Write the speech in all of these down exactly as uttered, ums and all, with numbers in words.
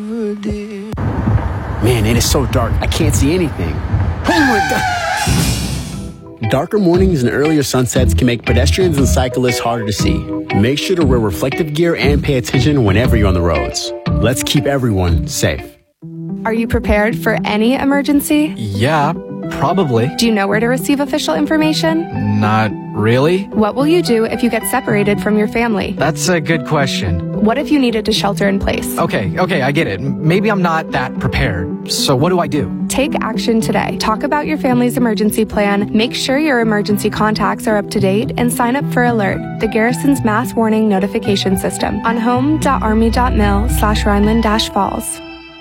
Man, it is so dark, I can't see anything. Oh my God. Darker mornings and earlier sunsets can make pedestrians and cyclists harder to see. Make sure to wear reflective gear and pay attention whenever you're on the roads. Let's keep everyone safe. Are you prepared for any emergency? Yeah, probably. Do you know where to receive official information? Not really. What will you do if you get separated from your family? That's a good question. What if you needed to shelter in place? Okay, okay, I get it. Maybe I'm not that prepared. So what do I do? Take action today. Talk about your family's emergency plan, make sure your emergency contacts are up to date, and sign up for Alert, the Garrison's mass warning notification system, on home dot army dot mil slash Rhineland dash falls.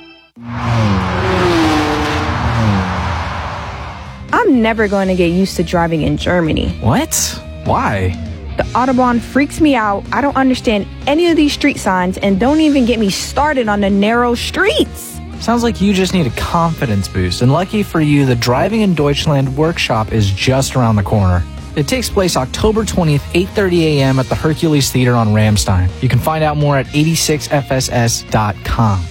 I'm never going to get used to driving in Germany. What? Why? The Autobahn freaks me out. I don't understand any of these street signs, and don't even get me started on the narrow streets. Sounds like you just need a confidence boost, and lucky for you, the Driving in Deutschland workshop is just around the corner. It takes place October twentieth, eight thirty a.m. at the Hercules Theater on Ramstein. You can find out more at eighty-six F S S dot com.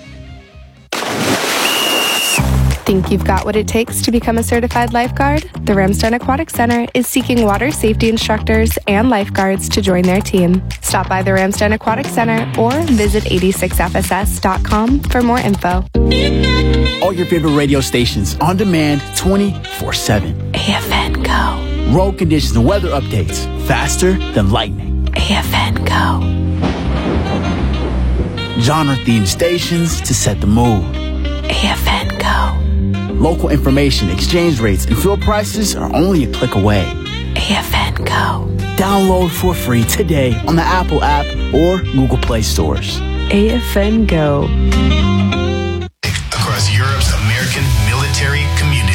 Think you've got what it takes to become a certified lifeguard? The Ramstein Aquatic Center is seeking water safety instructors and lifeguards to join their team. Stop by the Ramstein Aquatic Center or visit eighty-six F S S dot com for more info. All your favorite radio stations on demand twenty-four seven. A F N Go. Road conditions and weather updates faster than lightning. A F N Go. Genre-themed stations to set the mood. A F N Go. Local information, exchange rates, and fuel prices are only a click away. A F N Go. Download for free today on the Apple app or Google Play stores. A F N Go.